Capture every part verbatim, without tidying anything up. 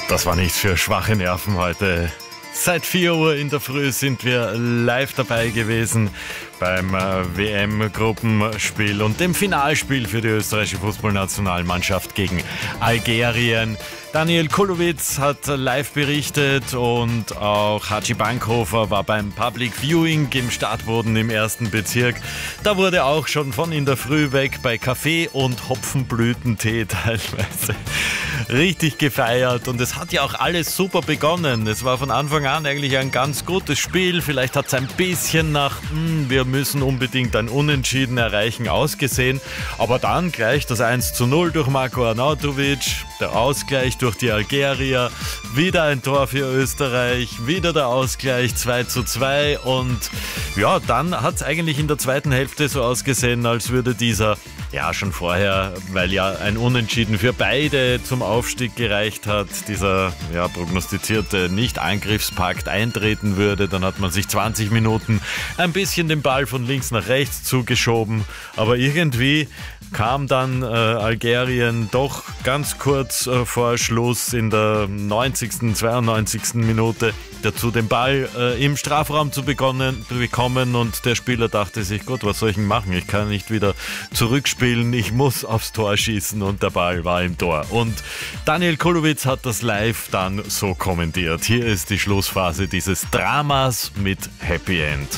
Das war nichts für schwache Nerven heute. Seit vier Uhr in der Früh sind wir live dabei gewesen beim äh, W M-Gruppenspiel und dem Finalspiel für die österreichische Fußballnationalmannschaft gegen Algerien. Daniel Kulowitz hat live berichtet und auch Haji Bankhofer war beim Public Viewing im Stadtboden im ersten Bezirk. Da wurde auch schon von in der Früh weg bei Kaffee und Hopfenblütentee teilweise richtig gefeiert. Und es hat ja auch alles super begonnen. Es war von Anfang an eigentlich ein ganz gutes Spiel. Vielleicht hat es ein bisschen nach, hm, wir müssen unbedingt ein Unentschieden erreichen, ausgesehen. Aber dann gleich das eins zu null durch Marko Arnautovic, der Ausgleich durch die Algerier, wieder ein Tor für Österreich, wieder der Ausgleich zwei zu zwei. Und ja, dann hat es eigentlich in der zweiten Hälfte so ausgesehen, als würde dieser, ja schon vorher, weil ja ein Unentschieden für beide zum Aufstieg gereicht hat, dieser ja, prognostizierte Nicht-Angriffspakt eintreten würde. Dann hat man sich zwanzig Minuten ein bisschen den Ball von links nach rechts zugeschoben. Aber irgendwie kam dann äh, Algerien doch ganz kurz äh, vor Schluss in der neunzigsten, zweiundneunzigsten Minute dazu, den Ball äh, im Strafraum zu begonnen, bekommen, und der Spieler dachte sich, Gott, was soll ich denn machen? Ich kann nicht wieder zurückspielen, ich muss aufs Tor schießen, und der Ball war im Tor. Und Daniel Kulowitz hat das live dann so kommentiert. Hier ist die Schlussphase dieses Dramas mit Happy End.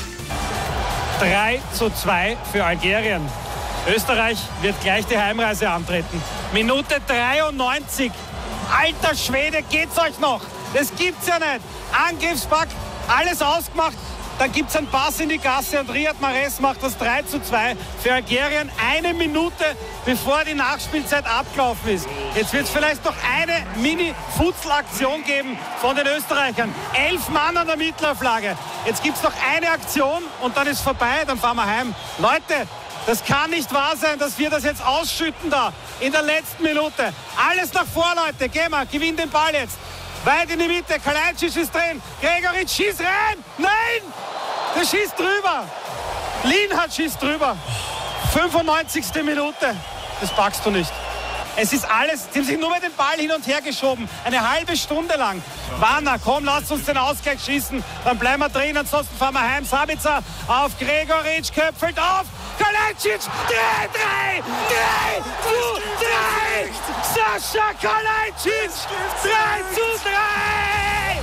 drei zu zwei für Algerien. Österreich wird gleich die Heimreise antreten. Minute dreiundneunzig. Alter Schwede, geht's euch noch? Das gibt's ja nicht. Angriffspakt, alles ausgemacht. Dann gibt's einen Pass in die Gasse und Riyad Mahrez macht das drei zu zwei für Algerien. Eine Minute bevor die Nachspielzeit abgelaufen ist. Jetzt wird es vielleicht noch eine Mini-Futzel-Aktion geben von den Österreichern. Elf Mann an der Mittelauflage. Jetzt gibt es noch eine Aktion und dann ist vorbei, dann fahren wir heim. Leute, das kann nicht wahr sein, dass wir das jetzt ausschütten da in der letzten Minute. Alles nach vor, Leute. Gehen wir, gewinn den Ball jetzt. Weit in die Mitte, Kalajdzic ist drin. Gregoritsch schießt rein. Nein, der schießt drüber. Lienhardt schießt drüber. fünfundneunzigste Minute. Das packst du nicht. Es ist alles, sie haben sich nur mit dem Ball hin und her geschoben. Eine halbe Stunde lang. Warner, komm, lass uns den Ausgleich schießen. Dann bleiben wir drin, ansonsten fahren wir heim. Sabitzer auf Gregoritsch, köpfelt auf. Kalajdzic, drei, drei, drei zu drei. Sascha Kalajdzic, drei zu drei.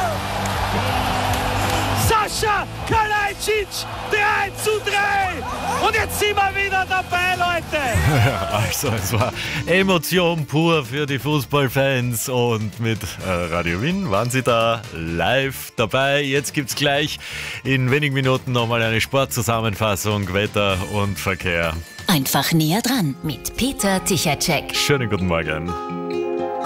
Sascha Kalajdzic, drei zu drei. Und jetzt sind wir wieder dabei, Leute. Ja, also es war Emotion pur für die Fußballfans, und mit äh, Radio Wien waren sie da live dabei. Jetzt gibt's gleich in wenigen Minuten nochmal eine Sportzusammenfassung, Wetter und Verkehr. Einfach näher dran mit Peter Tichacek. Schönen guten Morgen.